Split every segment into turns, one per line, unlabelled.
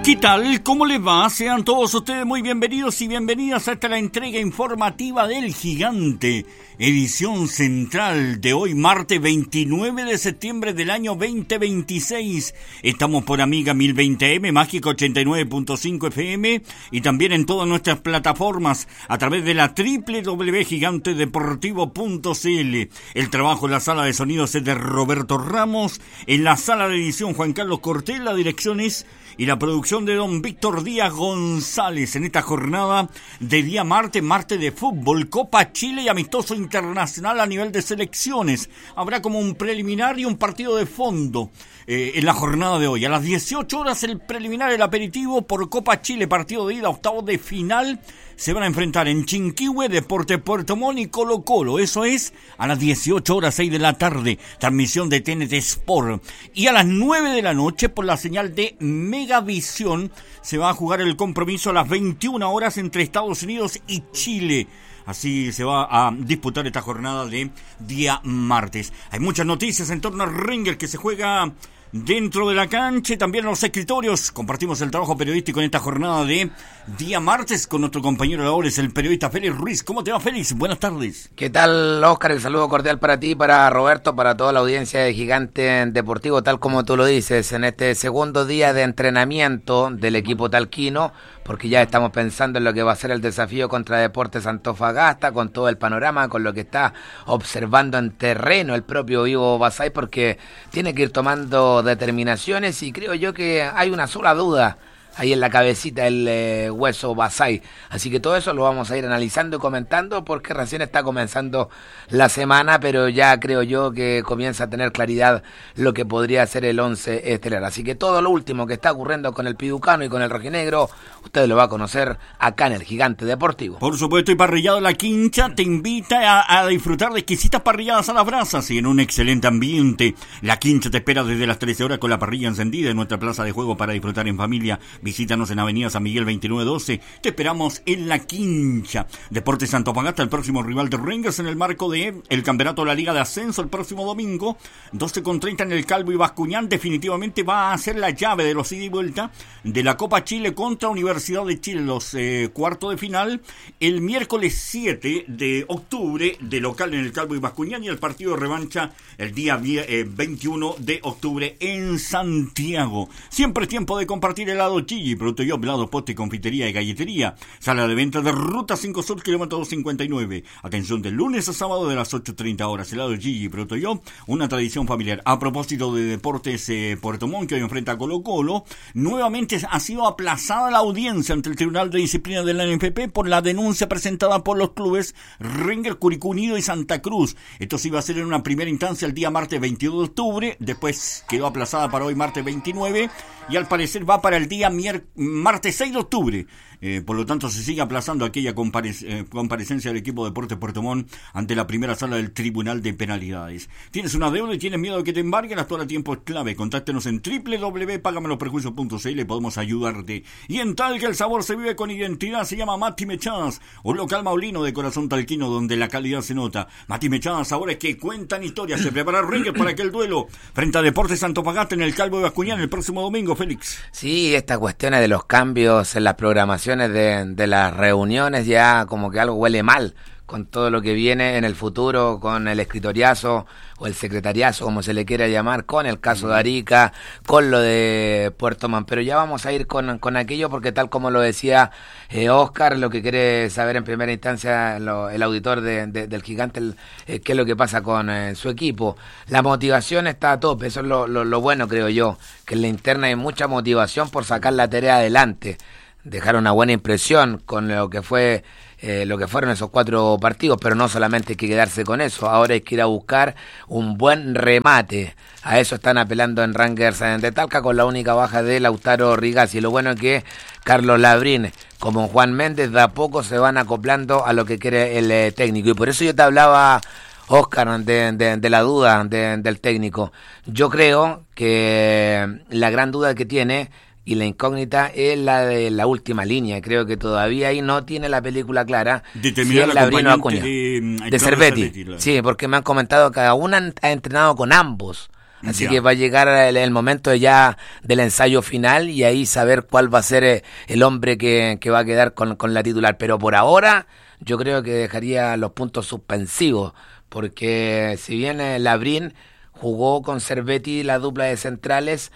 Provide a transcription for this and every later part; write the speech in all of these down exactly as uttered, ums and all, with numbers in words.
¿Qué tal? ¿Cómo les va? Sean todos ustedes muy bienvenidos y bienvenidas a esta la entrega informativa del Gigante, edición central de hoy, martes veintinueve de septiembre del año veinte veintiséis. Estamos por Amiga mil veinte eme, Mágica ochenta y nueve punto cinco efe eme y también en todas nuestras plataformas a través de la doble u doble u doble u punto gigante deportivo punto ce ele. El trabajo en la sala de sonidos es de Roberto Ramos, en la sala de edición Juan Carlos Cortés, la dirección es y la producción de don Víctor Díaz González en esta jornada de día martes, martes de fútbol, Copa Chile y amistoso internacional a nivel de selecciones. Habrá como un preliminar y un partido de fondo eh, en la jornada de hoy. A las dieciocho horas el preliminar, el aperitivo por Copa Chile, partido de ida, octavos de final. Se van a enfrentar en Chinquihue, Deportes Puerto Montt y Colo Colo. Eso es a las dieciocho horas, seis de la tarde. Transmisión de T N T Sport. Y a las nueve de la noche, por la señal de Megavisión, se va a jugar el compromiso a las veintiuna horas entre Estados Unidos y Chile. Así se va a disputar esta jornada de día martes. Hay muchas noticias en torno a Rangers que se juega dentro de la cancha y también en los escritorios. Compartimos el trabajo periodístico en esta jornada de día martes con nuestro compañero de labores, el periodista Félix Ruiz. ¿Cómo te va, Félix? Buenas tardes.
¿Qué tal, Oscar? El saludo cordial para ti, para Roberto, para toda la audiencia de Gigante Deportivo, tal como tú lo dices, en este segundo día de entrenamiento del equipo talquino, porque ya estamos pensando en lo que va a ser el desafío contra Deportes Antofagasta, con todo el panorama, con lo que está observando en terreno el propio Ivo Basay, porque tiene que ir tomando determinaciones y creo yo que hay una sola duda ahí en la cabecita del eh, hueso Basay, así que todo eso lo vamos a ir analizando y comentando porque recién está comenzando la semana, pero ya creo yo que comienza a tener claridad lo que podría ser el once estelar, así que todo lo último que está ocurriendo con el piducano y con el rojinegro, usted lo va a conocer acá en el Gigante Deportivo.
Por supuesto, y Parrillado La Quincha te invita a, a disfrutar de exquisitas parrilladas a las brasas y en un excelente ambiente. La Quincha te espera desde las trece horas con la parrilla encendida en nuestra plaza de juego para disfrutar en familia. Visítanos en Avenida San Miguel veintinueve doce. Te esperamos en La Quincha. Deportes Antofagasta, el próximo rival de Rangers en el marco de el campeonato de la Liga de Ascenso el próximo domingo. doce con treinta en el Calvo y Bascuñán. Definitivamente va a ser la llave de los ida y vuelta de la Copa Chile contra Universidad de Chile, los eh, cuartos de final. El miércoles siete de octubre de local en el Calvo y Bascuñán y el partido de revancha el día eh, veintiuno de octubre en Santiago. Siempre es tiempo de compartir helado Gigi, producto yo, helado, poste, confitería y galletería. Sala de venta de Ruta cinco Sur, kilómetro doscientos cincuenta y nueve. Atención de lunes a sábado de las ocho treinta horas. Helado Gigi, producto yo, una tradición familiar. A propósito de Deportes eh, Puerto Montt, que hoy enfrenta a Colo Colo, nuevamente ha sido aplazada la audiencia ante el Tribunal de Disciplina de la N F P por la denuncia presentada por los clubes Rangers, Curicó Unido y Santa Cruz. Esto se iba a hacer en una primera instancia el día martes veintidós de octubre, después quedó aplazada para hoy martes veintinueve y al parecer va para el día mier- martes seis de octubre. Eh, por lo tanto, se sigue aplazando aquella comparec- eh, comparecencia del equipo Deportes Puerto Montt ante la primera sala del Tribunal de Penalidades. ¿Tienes una deuda y tienes miedo de que te embarguen? Actuar a tiempo es clave. Contáctenos en doble u doble u doble u punto págame los prejuicios punto ce ele, podemos ayudarte. Y en Talca el sabor se vive con identidad, se llama Mati Mechadas, un local maulino de corazón talquino donde la calidad se nota. Mati Mechadas, sabores que cuentan historias. Se prepara Rangers para aquel duelo frente a Deportes Antofagasta en el Calvo de Bascuñán el próximo domingo, Félix.
Sí, estas cuestiones de los cambios en las programaciones de, de las reuniones ya como que algo huele mal con todo lo que viene en el futuro, con el escritoriazo o el secretariazo, como se le quiera llamar, con el caso de Arica, con lo de Puerto Montt. Pero ya vamos a ir con, con aquello porque tal como lo decía eh, Oscar, lo que quiere saber en primera instancia lo, el auditor de, de, del Gigante, el, eh, qué es lo que pasa con eh, su equipo. La motivación está a tope, eso es lo, lo, lo bueno, creo yo, que en la interna hay mucha motivación por sacar la tarea adelante. Dejar una buena impresión con lo que fue eh, lo que fueron esos cuatro partidos, pero no solamente hay que quedarse con eso, ahora hay que ir a buscar un buen remate. A eso están apelando en Rangers de Talca con la única baja de Lautaro Rigazzi. Y lo bueno es que Carlos Labrín como Juan Méndez de a poco se van acoplando a lo que quiere el eh, técnico, y por eso yo te hablaba, Oscar, de, de, de la duda de, del técnico. Yo creo que la gran duda que tiene y la incógnita es la de la última línea. Creo que todavía ahí no tiene la película clara.
Determinar
si
la
Labrino Acuña,
de,
de Cervetti. Claro. Sí, porque me han comentado que aún han, ha entrenado con ambos. Así
Ya.
que va a llegar el, el momento ya del ensayo final y ahí saber cuál va a ser eh, el hombre que, que va a quedar con, con la titular. Pero por ahora yo creo que dejaría los puntos suspensivos, porque si bien eh, Labrín jugó con Cervetti la dupla de centrales,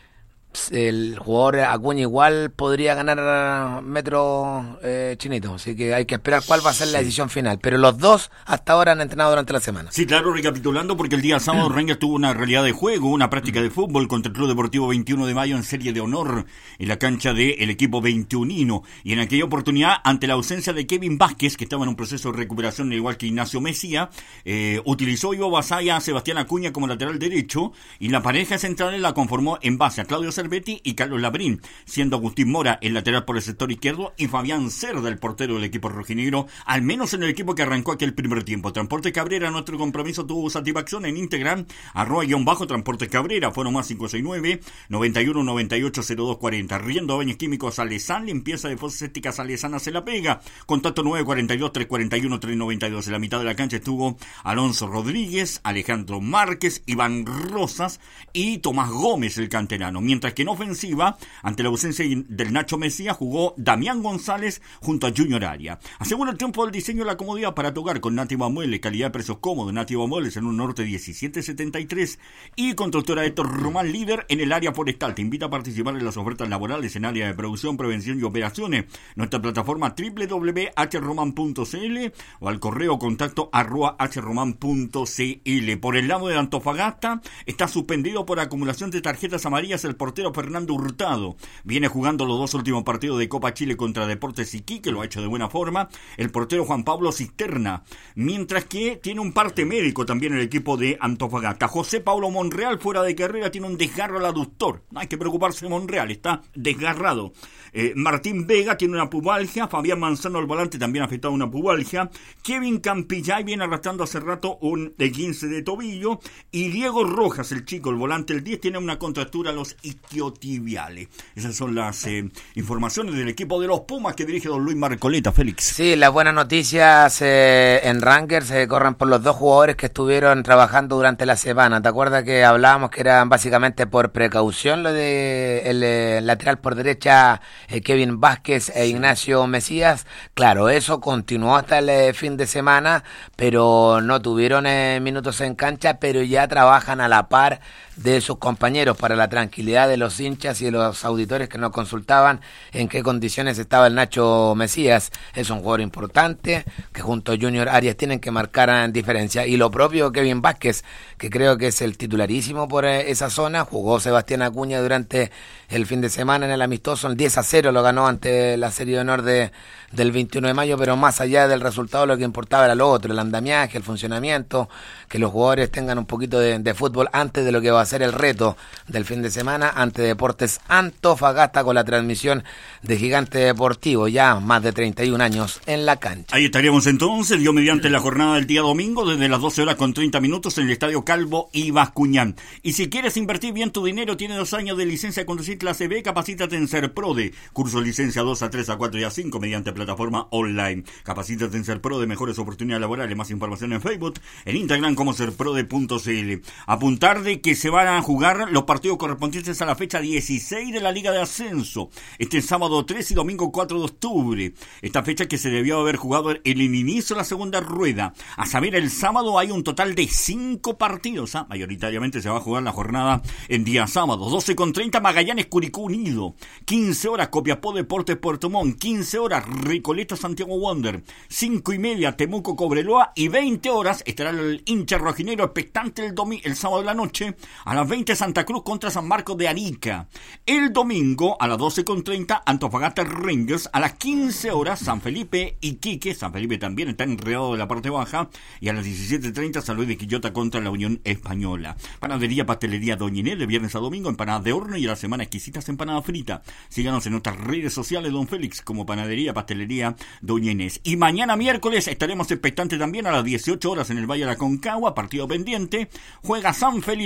el jugador Acuña igual podría ganar metro eh, Chinito, así que hay que esperar cuál va a ser la decisión final, pero los dos hasta ahora han entrenado durante la semana.
Sí, claro, recapitulando, porque el día sábado Rangers tuvo una realidad de juego, una práctica de fútbol contra el Club Deportivo veintiuno de mayo en serie de honor en la cancha del equipo veintiunino, y en aquella oportunidad, ante la ausencia de Kevin Vázquez, que estaba en un proceso de recuperación igual que Ignacio Mesía, eh, utilizó Ivo Basaya a Sebastián Acuña como lateral derecho, y la pareja central la conformó en base a Claudio Cervetti y Carlos Labrín, siendo Agustín Mora el lateral por el sector izquierdo y Fabián Cerda el portero del equipo rojinegro, al menos en el equipo que arrancó aquel primer tiempo. Transportes Cabrera, nuestro compromiso tuvo satisfacción en Instagram, arroba guión bajo Transportes Cabrera, fueron más cinco seis nueve, noventa y uno, noventa y ocho, cero dos cuarenta. Riendo Baños Químicos Salesán, limpieza de fosas sépticas Salesana se la pega. Contacto nueve cuatro dos, tres cuatro uno, tres nueve dos. En la mitad de la cancha estuvo Alonso Rodríguez, Alejandro Márquez, Iván Rosas y Tomás Gómez, el canterano. Mientras que en ofensiva, ante la ausencia del Nacho Mesías, jugó Damián González junto a Junior Aria. Asegura el tiempo del diseño y la comodidad para tocar con Nativo Muebles, calidad de precios cómodos. Nativo Muebles en un norte diecisiete setenta y tres y constructora Héctor Román, líder en el área forestal. Te invita a participar en las ofertas laborales en área de producción, prevención y operaciones. Nuestra plataforma doble u doble u doble u punto h roman punto c l o al correo contacto arroba h roman punto c l. Por el lado de Antofagasta, está suspendido por acumulación de tarjetas amarillas el portero Fernando Hurtado. Viene jugando los dos últimos partidos de Copa Chile contra Deportes Iquique, lo ha hecho de buena forma el portero Juan Pablo Cisterna, mientras que tiene un parte médico también el equipo de Antofagasta. José Paulo Monreal, fuera de carrera, tiene un desgarro al aductor. No hay que preocuparse de Monreal, está desgarrado. Eh, Martín Vega tiene una pubalgia, Fabián Manzano, el volante, también ha afectado una pubalgia. Kevin Campillay viene arrastrando hace rato un de quince de tobillo, y Diego Rojas, el chico, el volante, el diez, tiene una contractura a los isquiotibiales. Esas son las eh, informaciones del equipo de los Pumas que dirige don Luis Marcoleta. Félix.
Sí, las buenas noticias eh, en Rangers se eh, corren por los dos jugadores que estuvieron trabajando durante la semana. ¿Te acuerdas que hablábamos que eran básicamente por precaución lo de el eh, lateral por derecha eh, Kevin Vázquez e Ignacio Mesías? Claro, eso continuó hasta el eh, fin de semana, pero no tuvieron eh, minutos en cancha, pero ya trabajan a la par de sus compañeros para la tranquilidad de los hinchas y de los auditores que nos consultaban en qué condiciones estaba el Nacho Mesías. Es un jugador importante que junto a Junior Arias tienen que marcar en diferencia, y lo propio Kevin Vázquez, que creo que es el titularísimo por eh, esa zona. Jugó Sebastián Acuña durante el fin de semana en el amistoso, el diez a cero lo ganó ante la serie de honor de, del veintiuno de mayo, pero más allá del resultado lo que importaba era lo otro, el andamiaje, el funcionamiento, que los jugadores tengan un poquito de, de fútbol antes de lo que va a ser el reto del fin de semana ante Deportes Antofagasta, con la transmisión de Gigante Deportivo, ya más de treinta y un años en la cancha.
Ahí estaríamos entonces, dio mediante la jornada del día domingo, desde las doce horas con treinta minutos en el Estadio Calvo y Bascuñán. Y si quieres invertir bien tu dinero, tiene dos años de licencia de conducir clase B, capacítate en Serprode, curso licencia dos a tres a cuatro y a cinco mediante plataforma online. Capacítate en Serprode, mejores oportunidades laborales, más información en Facebook, en Instagram como serprode punto c l. Apuntar de que se van a jugar los partidos correspondientes a la fecha dieciséis de la Liga de Ascenso, este sábado tres y domingo cuatro de octubre. Esta fecha que se debió haber jugado en el inicio de la segunda rueda. A saber, el sábado hay un total de cinco partidos. ¿eh? Mayoritariamente se va a jugar la jornada en día sábado. doce con treinta Magallanes Curicó Unido. quince horas Copiapó Deportes Puerto Montt. quince horas Recoleta Santiago Wander. cinco y media Temuco Cobreloa. Y veinte horas estará el hincha rojinegro expectante el, domi- el sábado de la noche. A las veinte Santa Cruz contra San Marcos de Arica. El domingo a las doce con treinta Antofagasta Rangers. A las quince horas San Felipe Iquique. San Felipe también está enredado de la parte baja. Y a las diecisiete treinta San Luis de Quillota contra la Unión Española. Panadería Pastelería Doña Inés, de viernes a domingo, empanadas de horno, y a la semana exquisitas empanadas fritas. Síganos en nuestras redes sociales, don Félix, como Panadería Pastelería Doña Inés. Y mañana miércoles estaremos expectantes también a las dieciocho horas en el Valle de la Concagua, partido pendiente. Juega San Felipe con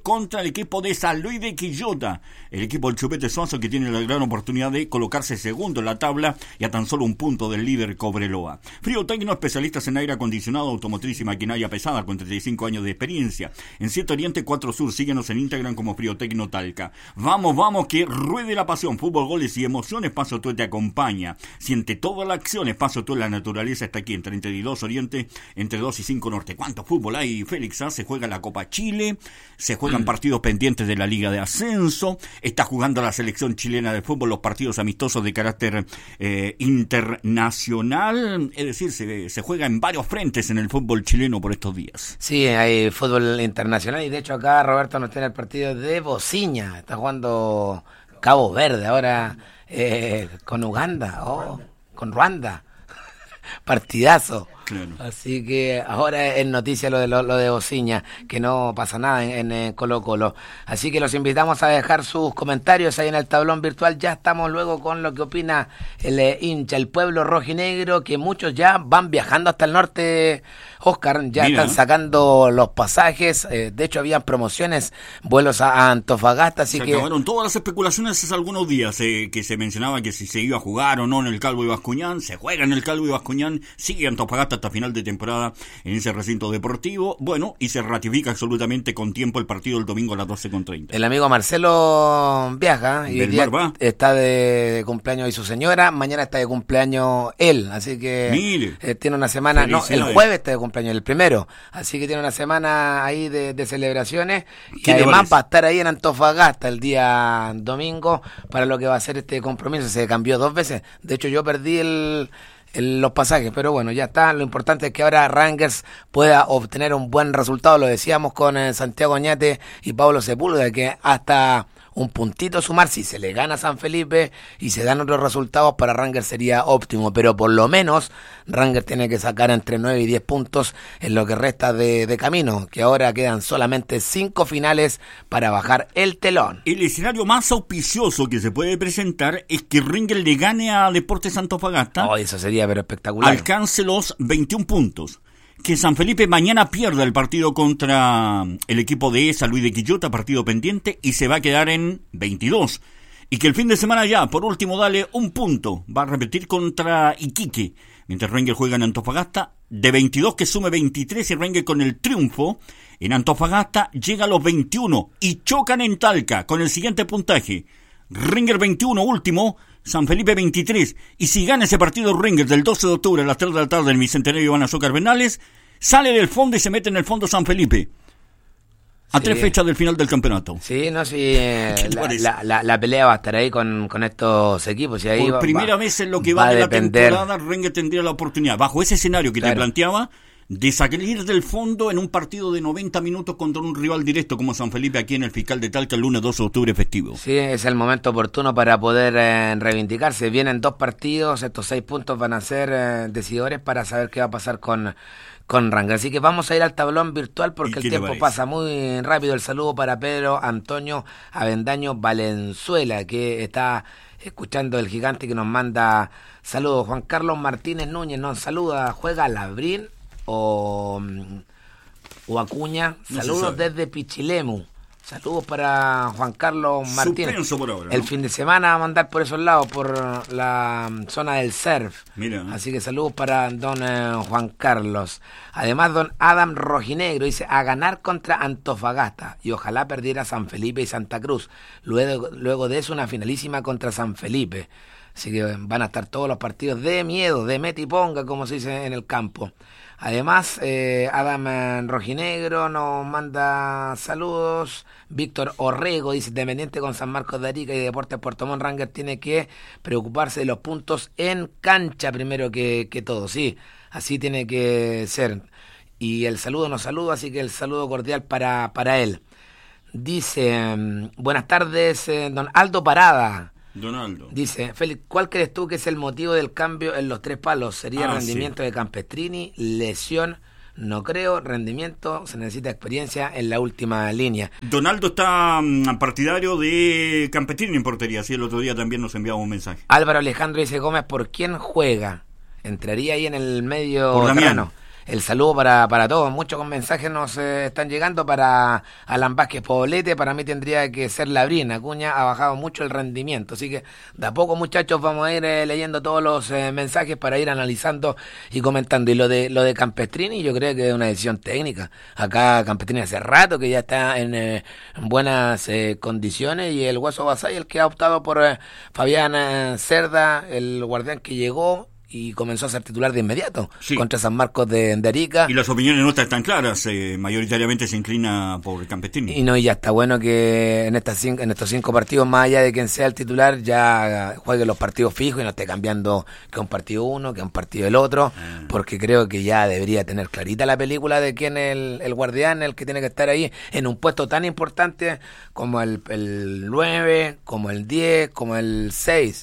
contra el equipo de San Luis de Quillota, el equipo del Chupete Suazo, que tiene la gran oportunidad de colocarse segundo en la tabla y a tan solo un punto del líder Cobreloa. Frío Tecno, especialistas en aire acondicionado, automotriz y maquinaria pesada con treinta y cinco años de experiencia. En siete Oriente cuatro Sur, síguenos en Instagram como Frío Tecno Talca. Vamos, vamos, que ruede la pasión, fútbol, goles y emociones. Paso Tú te acompaña. Siente toda la acción, Paso Tú, la naturaleza está aquí en treinta y dos Oriente, entre dos y cinco Norte. ¿Cuánto fútbol hay, Félix? ¿Ah? Se juega la Copa Chile, se juegan partidos pendientes de la Liga de Ascenso, está jugando la selección chilena de fútbol los partidos amistosos de carácter eh, internacional, es decir, se, se juega en varios frentes en el fútbol chileno por estos días.
Sí, hay fútbol internacional y de hecho acá Roberto nos tiene el partido de Bociña, está jugando Cabo Verde ahora eh, con Uganda, oh, con Ruanda, partidazo. Claro. Así que ahora es noticia lo de lo, lo de Bociña, que no pasa nada en, en Colo Colo. Así que los invitamos a dejar sus comentarios ahí en el tablón virtual. Ya estamos luego con lo que opina el eh, hincha, el pueblo rojinegro, que muchos ya van viajando hasta el norte, Oscar, ya Mira. están sacando los pasajes. Eh, de hecho, habían promociones, vuelos a, a Antofagasta, así
se
que...
Se acabaron todas las especulaciones hace algunos días, eh, que se mencionaba que si se iba a jugar o no en el Calvo y Bascuñán. Se juega en el Calvo y Bascuñán, sigue Antofagasta hasta final de temporada en ese recinto deportivo. Bueno, y se ratifica absolutamente con tiempo el partido el domingo a las doce con treinta.
El amigo Marcelo viaja y el día está de cumpleaños y su señora, mañana está de cumpleaños él, así que eh, tiene una semana, no, el jueves está de cumpleaños, el primero, así que tiene una semana ahí de, de celebraciones y además va a estar ahí en Antofagasta el día domingo para lo que va a ser este compromiso. Se cambió dos veces, de hecho yo perdí el El, los pasajes, pero bueno, ya está. Lo importante es que ahora Rangers pueda obtener un buen resultado. Lo decíamos con eh, Santiago Oñate y Pablo Sepúlveda, que hasta un puntito sumar, si se le gana a San Felipe y se dan otros resultados, para Rangers sería óptimo, pero por lo menos Rangers tiene que sacar entre nueve y diez puntos en lo que resta de, de camino, que ahora quedan solamente cinco finales para bajar el telón.
El escenario más auspicioso que se puede presentar es que Rangers le gane a Deportes Antofagasta.
Oh, eso sería pero espectacular.
Alcance los veintiún puntos. Que San Felipe mañana pierda el partido contra el equipo de San Luis de Quillota, partido pendiente, y se va a quedar en veintidós. Y que el fin de semana ya, por último, dale un punto. Va a repetir contra Iquique. Mientras Rangers juega en Antofagasta, de veintidós que sume veintitrés, y Rangers con el triunfo en Antofagasta llega a los veintiuno. Y chocan en Talca con el siguiente puntaje. Rangers veintiuno, último, San Felipe veintitrés, y si gana ese partido Rangers del doce de octubre a las tres de la tarde en el Bicentenario Iván Azócar Bernales, sale del fondo y se mete en el fondo San Felipe. A sí. tres fechas del final del campeonato.
Sí, no, sí, eh, la, la, la, la pelea va a estar ahí con, con estos equipos. Y ahí
Por
va,
primera
va,
vez en lo que va, va de la depender. temporada, Rangers tendría la oportunidad, bajo ese escenario que claro. te planteaba, de salir del fondo en un partido de noventa minutos contra un rival directo como San Felipe aquí en el Fiscal de Talca el lunes doce de octubre festivo.
Sí, es el momento oportuno para poder eh, reivindicarse. Vienen dos partidos, estos seis puntos van a ser eh, decidores para saber qué va a pasar con, con Rangers. Así que vamos a ir al tablón virtual porque el tiempo pasa muy rápido. El saludo para Pedro Antonio Avendaño Valenzuela, que está escuchando el gigante, que nos manda saludos. Juan Carlos Martínez Núñez nos saluda, juega Labrín o, o Acuña, saludos no desde Pichilemu, saludos para Juan Carlos Martínez.
Por ahora, ¿no?
El fin de semana va a mandar por esos lados, por la zona del surf.
Mira.
Así que saludos para don eh, Juan Carlos. Además, don Adam Rojinegro dice, a ganar contra Antofagasta y ojalá perdiera San Felipe y Santa Cruz. Luego, luego de eso una finalísima contra San Felipe. Así que van a estar todos los partidos de miedo, de mete y ponga, como se dice en el campo. Además, eh, Adam Rojinegro nos manda saludos. Víctor Orrego dice, Independiente con San Marcos de Arica y Deportes Puerto Montt, Rangers tiene que preocuparse de los puntos en cancha primero que, que todo. Sí, así tiene que ser. Y el saludo nos saluda, así que el saludo cordial para, para él. Dice, buenas tardes, eh, don Aldo Parada.
Donaldo.
Dice, Félix, ¿cuál crees tú que es el motivo del cambio en los tres palos? ¿Sería ah, rendimiento sí. de Campestrini, lesión? No creo, rendimiento, se necesita experiencia en la última línea.
Donaldo está um, partidario de Campestrini en portería, sí, el otro día también nos enviaba un mensaje.
Álvaro Alejandro dice, Gómez, ¿por quién juega? ¿Entraría ahí en el medio
Por Damián.
el saludo para, para todos. Muchos con mensajes nos eh, están llegando para Alan Vázquez Poblete. Para mí tendría que ser Labrín. Acuña ha bajado mucho el rendimiento. Así que de a poco, muchachos, vamos a ir eh, leyendo todos los eh, mensajes para ir analizando y comentando. Y lo de lo de Campestrini, yo creo que es una decisión técnica. Acá Campestrini hace rato que ya está en, eh, en buenas eh, condiciones, y el Hueso Basay el que ha optado por eh, Fabián eh, Cerda, el guardián que llegó y comenzó a ser titular de inmediato, sí, contra San Marcos de, de Arica.
Y las opiniones no están claras, eh, mayoritariamente se inclina por Campestrini.
Y no, y ya está bueno que en estas cinco, en estos cinco partidos, más allá de quien sea el titular, ya juegue los partidos fijos y no esté cambiando que un partido uno, que un partido el otro, ah. porque creo que ya debería tener clarita la película de quién es el, el guardián, el que tiene que estar ahí en un puesto tan importante como el, el nueve, como el diez, como el seis.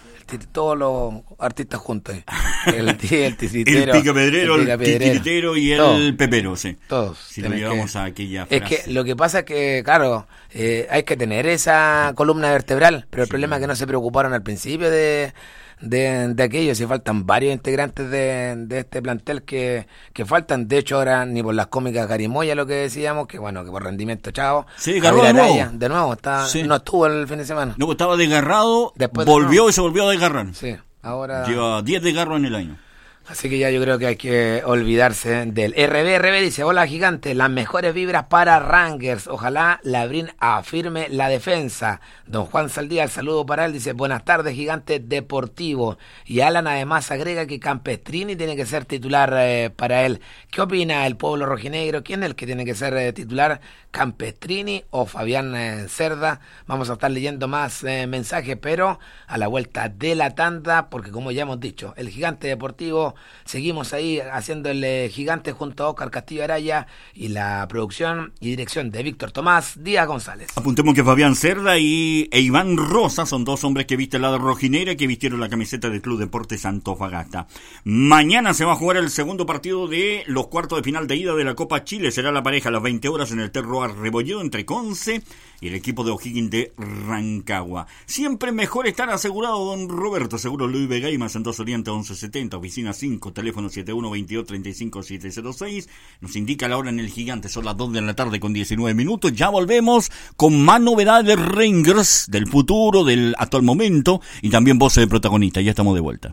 Todos los artistas juntos, el, el tiritero,
el picapedrero, el, el tiritero y el todo, pepero, sí.
Todos.
Si lo llevamos que, a aquella
frase. Es que lo que pasa es que, claro, eh, hay que tener esa columna vertebral, pero el sí, problema es que no se preocuparon al principio de, de, de aquello. Si faltan varios integrantes de, de este plantel que, que faltan. De hecho, ahora ni por las cómicas Garimoya, lo que decíamos, que bueno, que por rendimiento, chao.
Sí, Javier de nuevo.
Araya, de nuevo, está, sí. no estuvo el fin de semana.
No, estaba desgarrado, después volvió de y se volvió a desgarrar.
Sí, ahora...
Lleva diez desgarros en el año.
Así que ya yo creo que hay que olvidarse del R B. R B dice: hola gigante, las mejores vibras para Rangers, ojalá Labrín afirme la defensa. Don Juan Saldía, el saludo para él, dice: buenas tardes gigante deportivo. Y Alan además agrega que Campestrini tiene que ser titular eh, para él. ¿Qué opina el pueblo rojinegro? ¿Quién es el que tiene que ser eh, titular? ¿Campestrini o Fabián eh, Cerda? Vamos a estar leyendo más eh, mensajes, pero a la vuelta de la tanda, porque como ya hemos dicho, el gigante deportivo, seguimos ahí haciendo el eh, gigante junto a Oscar Castillo Araya y la producción y dirección de Víctor Tomás Díaz González.
Apuntemos que Fabián Cerda y e Iván Rosa son dos hombres que visten la de rojinegra, que vistieron la camiseta del Club Deportes Antofagasta. Mañana se va a jugar el segundo partido de los cuartos de final de ida de la Copa Chile. Será la pareja a las veinte horas en el Terro Rebolledo entre Conce y el equipo de O'Higgins de Rancagua. Siempre mejor estar asegurado, don Roberto. Seguro Luis Vega y más en dos Oriente once setenta, oficina cinco, teléfono siete uno veintidós treinta y cinco siete cero seis. Nos indica la hora en el gigante, son las dos de la tarde con diecinueve minutos. Ya volvemos con más novedades de Rangers, del futuro, del actual momento y también voces de protagonistas. Ya estamos de vuelta.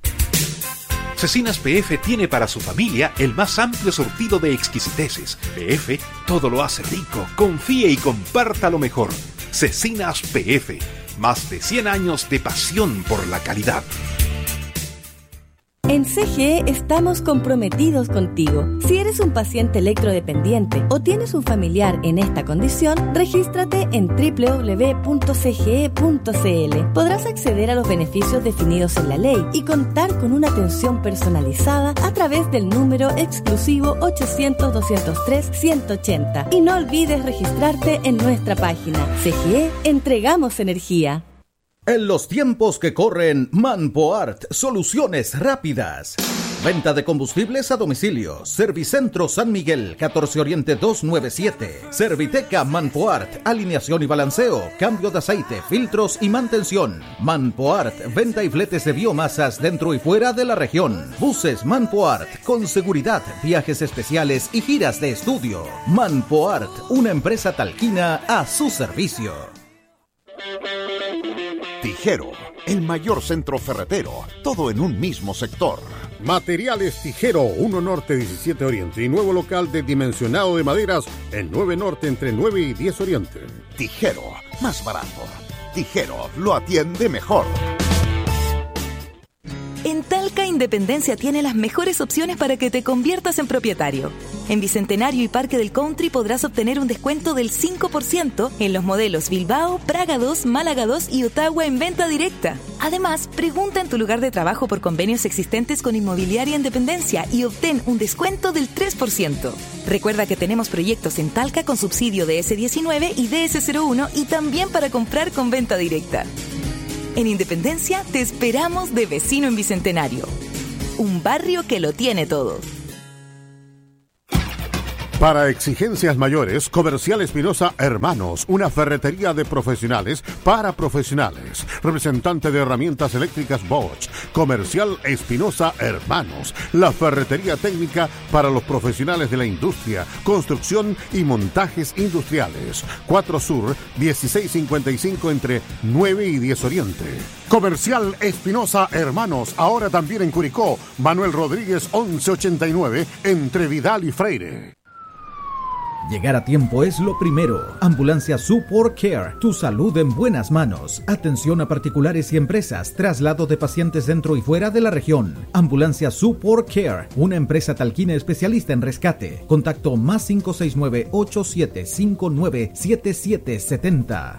Cecinas P F tiene para su familia el más amplio surtido de exquisiteces. P F todo lo hace rico. Confíe y comparta lo mejor. Cecinas P F, más de cien años de pasión por la calidad.
En C G E estamos comprometidos contigo. Si eres un paciente electrodependiente o tienes un familiar en esta condición, regístrate en doble u doble u doble u punto c g e punto c l. Podrás acceder a los beneficios definidos en la ley y contar con una atención personalizada a través del número exclusivo ochocientos, doscientos tres, ciento ochenta. Y no olvides registrarte en nuestra página. C G E, entregamos energía.
En los tiempos que corren, Manpoart, soluciones rápidas. Venta de combustibles a domicilio. Servicentro San Miguel, catorce Oriente doscientos noventa y siete. Serviteca Manpoart, alineación y balanceo, cambio de aceite, filtros y mantención. Manpoart, venta y fletes de biomasas dentro y fuera de la región. Buses Manpoart, con seguridad, viajes especiales y giras de estudio. Manpoart, una empresa talquina a su servicio.
Tijero, el mayor centro ferretero, todo en un mismo sector.
Materiales Tijero, uno Norte diecisiete Oriente y nuevo local de dimensionado de maderas en nueve Norte entre nueve y diez Oriente.
Tijero, más barato. Tijero, lo atiende mejor.
En Talca, Independencia tiene las mejores opciones para que te conviertas en propietario. En Bicentenario y Parque del Country podrás obtener un descuento del cinco por ciento en los modelos Bilbao, Praga dos, Málaga dos y Ottawa en venta directa. Además, pregunta en tu lugar de trabajo por convenios existentes con Inmobiliaria Independencia y obtén un descuento del tres por ciento. Recuerda que tenemos proyectos en Talca con subsidio de ese diecinueve y D S cero uno y también para comprar con venta directa. En Independencia te esperamos de vecino en Bicentenario. Un barrio que lo tiene todo.
Para exigencias mayores, Comercial Espinosa Hermanos, una ferretería de profesionales para profesionales. Representante de herramientas eléctricas Bosch. Comercial Espinosa Hermanos, la ferretería técnica para los profesionales de la industria, construcción y montajes industriales. cuatro Sur, dieciséis cincuenta y cinco entre nueve y diez Oriente. Comercial Espinosa Hermanos, ahora también en Curicó. Manuel Rodríguez once ochenta y nueve entre Vidal y Freire.
Llegar a tiempo es lo primero. Ambulancia Support Care, tu salud en buenas manos. Atención a particulares y empresas, traslado de pacientes dentro y fuera de la región. Ambulancia Support Care, una empresa talquina especialista en rescate. Contacto más cinco seis nueve, ocho siete cinco nueve, siete siete siete cero.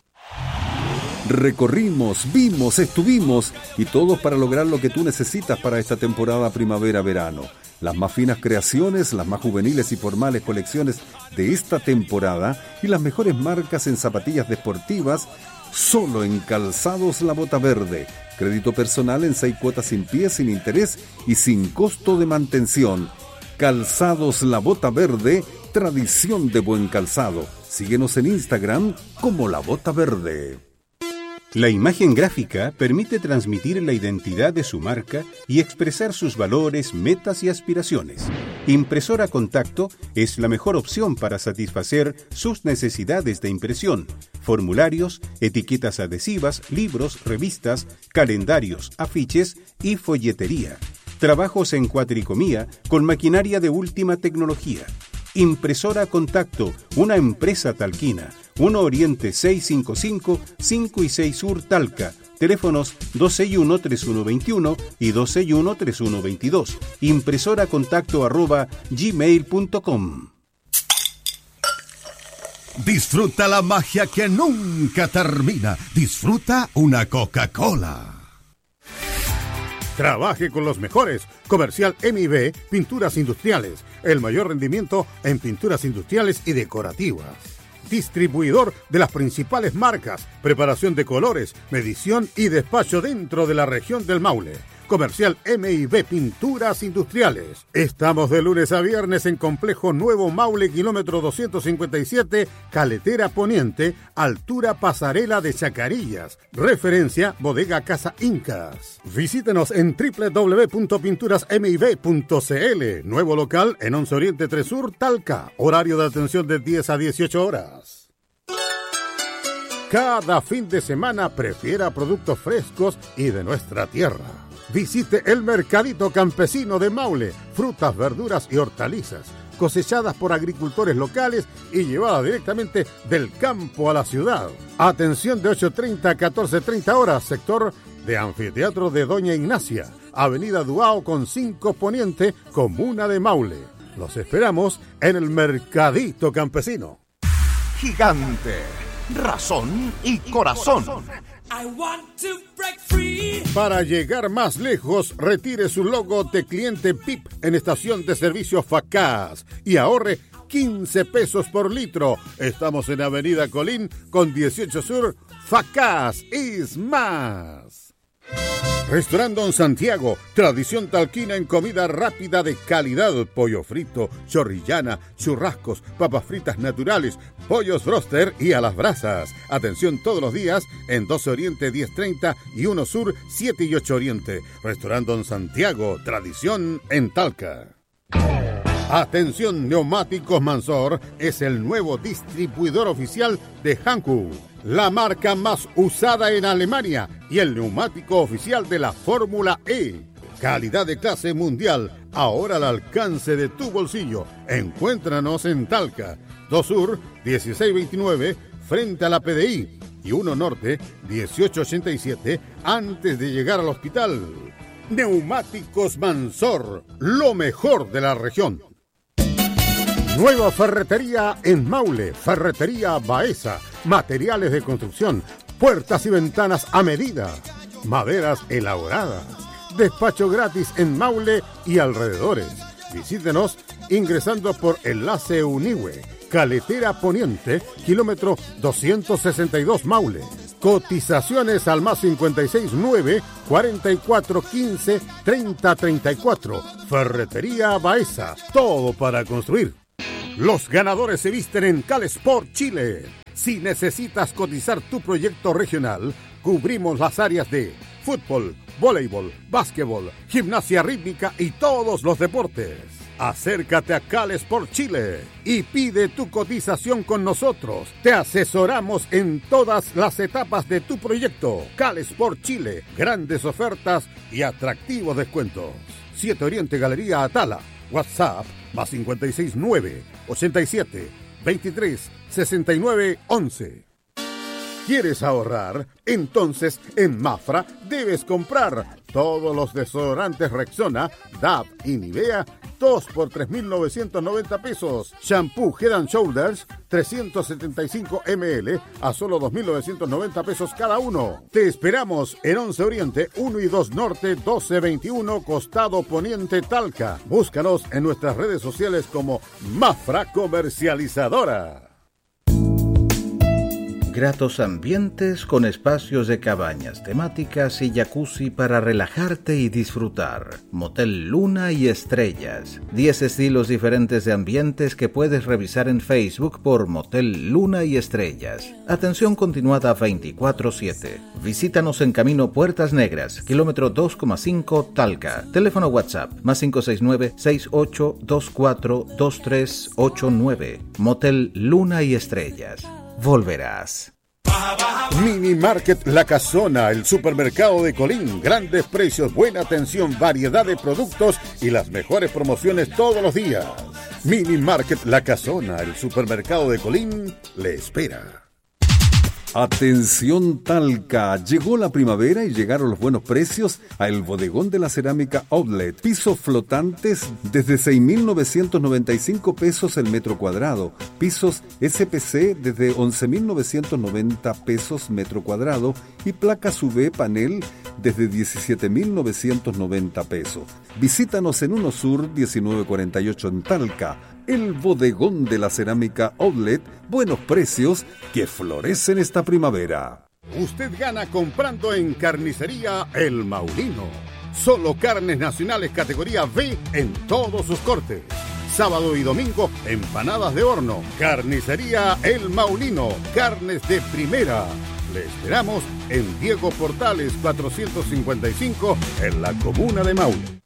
Recorrimos, vimos, estuvimos y todos para lograr lo que tú necesitas para esta temporada primavera-verano. Las más finas creaciones, las más juveniles y formales colecciones de esta temporada y las mejores marcas en zapatillas deportivas, solo en Calzados La Bota Verde. Crédito personal en seis cuotas sin pie, sin interés y sin costo de mantención. Calzados La Bota Verde, tradición de buen calzado. Síguenos en Instagram como La Bota Verde.
La imagen gráfica permite transmitir la identidad de su marca y expresar sus valores, metas y aspiraciones. Impresora Contacto es la mejor opción para satisfacer sus necesidades de impresión. Formularios, etiquetas adhesivas, libros, revistas, calendarios, afiches y folletería. Trabajos en cuatricomía con maquinaria de última tecnología. Impresora Contacto, una empresa talquina. uno Oriente seiscientos cincuenta y cinco, cinco y seis Sur Talca. Teléfonos dos seis uno, tres uno dos uno y dos seis uno, tres uno dos dos. Impresora contacto arroba gmail punto com.
Disfruta la magia que nunca termina. Disfruta una Coca-Cola.
Trabaje con los mejores. Comercial M I B, Pinturas Industriales. El mayor rendimiento en pinturas industriales y decorativas. Distribuidor de las principales marcas, preparación de colores, medición y despacho dentro de la región del Maule. Comercial M I B Pinturas Industriales. Estamos de lunes a viernes en Complejo Nuevo Maule, kilómetro doscientos cincuenta y siete, Caletera Poniente, altura Pasarela de Chacarillas. Referencia Bodega Casa Incas. Visítenos en doble u doble u doble u punto pinturas m i b punto c l. Nuevo local en once Oriente tres Sur, Talca. Horario de atención de diez a dieciocho horas. Cada fin de semana prefiera productos frescos y de nuestra tierra. Visite el Mercadito Campesino de Maule. Frutas, verduras y hortalizas cosechadas por agricultores locales y llevadas directamente del campo a la ciudad. Atención de ocho treinta a catorce treinta horas, sector de Anfiteatro de Doña Ignacia, Avenida Duao con cinco Poniente, Comuna de Maule. Los esperamos en el Mercadito Campesino.
Gigante, razón y corazón.
Para llegar más lejos, retire su logo de cliente P I P en estación de servicio Facaz y ahorre quince pesos por litro. Estamos en Avenida Colín con dieciocho Sur. Facaz is más. Restaurante Don Santiago, tradición talquina en comida rápida de calidad, pollo frito, chorrillana, churrascos, papas fritas naturales, pollos broster y a las brasas. Atención todos los días en doce Oriente diez treinta y uno Sur siete y ocho Oriente. Restaurante Don Santiago, tradición en Talca. Atención, Neumáticos Mansor es el nuevo distribuidor oficial de Hankook, la marca más usada en Alemania y el neumático oficial de la Fórmula E. Calidad de clase mundial, ahora al alcance de tu bolsillo. Encuéntranos en Talca, dos Sur dieciséis veintinueve, frente a la P D I, y uno Norte dieciocho ochenta y siete, antes de llegar al hospital. Neumáticos Mansor, lo mejor de la región. Nueva ferretería en Maule, Ferretería Baeza, materiales de construcción, puertas y ventanas a medida, maderas elaboradas, despacho gratis en Maule y alrededores. Visítenos ingresando por Enlace Unihue, Caletera Poniente, kilómetro doscientos sesenta y dos Maule. Cotizaciones al más cincuenta y seis nueve, cuarenta y cuatro quince, treinta treinta y cuatro. Ferretería Baeza, todo para construir. Los ganadores se visten en CalSport Chile. Si necesitas cotizar tu proyecto regional, cubrimos las áreas de fútbol, voleibol, básquetbol, gimnasia rítmica y todos los deportes. Acércate a CalSport Chile y pide tu cotización con nosotros. Te asesoramos en todas las etapas de tu proyecto. CalSport Chile, grandes ofertas y atractivos descuentos. siete Oriente Galería Atala. WhatsApp más cinco seis nueve, ochenta y siete, veintitrés, sesenta y nueve, once. ¿Quieres ahorrar? Entonces en Mafra debes comprar todos los desodorantes Rexona, D A V y Nivea, dos por tres mil novecientos noventa pesos. Shampoo Head and Shoulders, trescientos setenta y cinco mililitros a solo dos mil novecientos noventa pesos cada uno. Te esperamos en once Oriente, uno y dos Norte, doce veintiuno, Costado Poniente, Talca. Búscanos en nuestras redes sociales como Mafra Comercializadora.
Gratos ambientes con espacios de cabañas temáticas y jacuzzi para relajarte y disfrutar. Motel Luna y Estrellas. diez estilos diferentes de ambientes que puedes revisar en Facebook por Motel Luna y Estrellas. Atención continuada veinticuatro siete. Visítanos en Camino Puertas Negras, kilómetro dos coma cinco, Talca. Teléfono WhatsApp más cinco seis nueve, seis ocho dos cuatro, dos tres ocho nueve. Motel Luna y Estrellas. Volverás.
Mini Market La Casona, el supermercado de Colín. Grandes precios, buena atención, variedad de productos y las mejores promociones todos los días. Mini Market La Casona, el supermercado de Colín, le espera.
Atención Talca, llegó la primavera y llegaron los buenos precios a El Bodegón de la Cerámica Outlet. Pisos flotantes desde seis mil novecientos noventa y cinco pesos el metro cuadrado. Pisos S P C desde once mil novecientos noventa pesos metro cuadrado y placas U V panel desde diecisiete mil novecientos noventa pesos. Visítanos en Uno Sur diecinueve cuarenta y ocho en Talca. El Bodegón de la Cerámica Outlet, buenos precios que florecen esta primavera.
Usted gana comprando en Carnicería El Maulino. Solo carnes nacionales categoría B en todos sus cortes. Sábado y domingo, empanadas de horno. Carnicería El Maulino, carnes de primera. Le esperamos en Diego Portales cuatrocientos cincuenta y cinco en la comuna de Maule.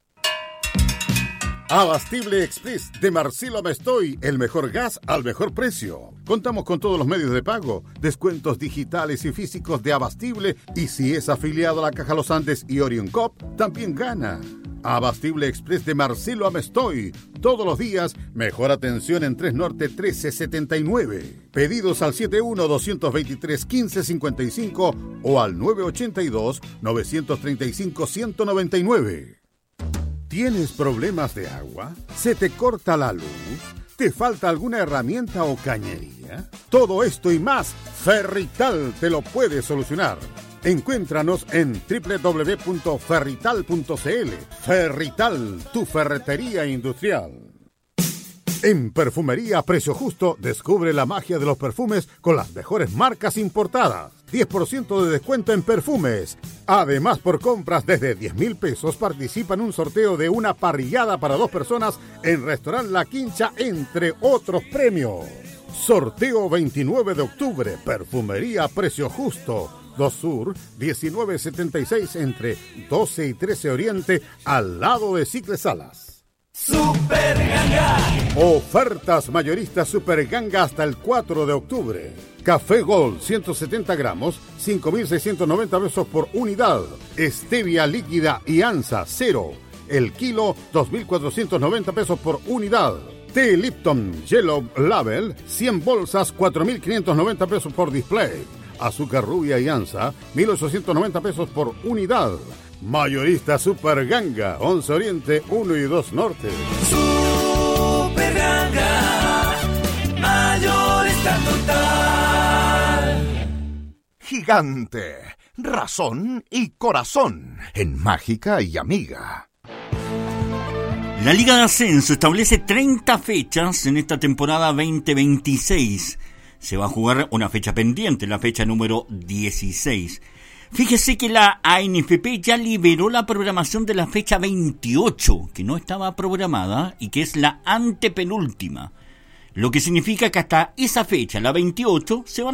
Abastible Express de Marcelo Mestoy, el mejor gas al mejor precio. Contamos con todos los medios de pago, descuentos digitales y físicos de Abastible, y si es afiliado a la Caja Los Andes y Orion Cop, también gana. Abastible Express de Marcelo Amestoy, todos los días, mejor atención en tres Norte trece setenta y nueve. Pedidos al setenta y uno, doscientos veintitrés, quince cincuenta y cinco o al nueve ochenta y dos, novecientos treinta y cinco, ciento noventa y nueve. ¿Tienes problemas de agua? ¿Se te corta la luz? ¿Te falta alguna herramienta o cañería? Todo esto y más, Ferrital te lo puede solucionar. Encuéntranos en doble u doble u doble u punto ferrital punto c l. Ferrital, tu ferretería industrial. En Perfumería Precio Justo, descubre la magia de los perfumes con las mejores marcas importadas. diez por ciento de descuento en perfumes. Además, por compras desde diez mil pesos, participa en un sorteo de una parrillada para dos personas en Restaurant La Quincha, entre otros premios. Sorteo veintinueve de octubre, Perfumería Precio Justo. dos Sur, diecinueve setenta y seis, entre doce y trece Oriente, al lado de Cicles Salas. Super Ganga. Ofertas mayoristas Super Ganga hasta el cuatro de octubre. Café Gold ciento setenta gramos, cinco mil seiscientos noventa pesos por unidad. Stevia líquida y Ansa cero, el kilo dos mil cuatrocientos noventa pesos por unidad. Té Lipton Yellow Label, cien bolsas, cuatro mil quinientos noventa pesos por display. Azúcar rubia y Ansa, mil ochocientos noventa pesos por unidad. Mayorista Super Ganga, once Oriente, uno y dos Norte.
Super Ganga, mayorista total.
Gigante, razón y corazón en Mágica y Amiga.
La Liga de Ascenso establece treinta fechas en esta temporada veinte veintiséis. Se va a jugar una fecha pendiente, la fecha número dieciséis. Fíjese que la A N F P ya liberó la programación de la fecha veintiocho, que no estaba programada y que es la antepenúltima. lo que significa que hasta esa fecha, la veintiocho, se van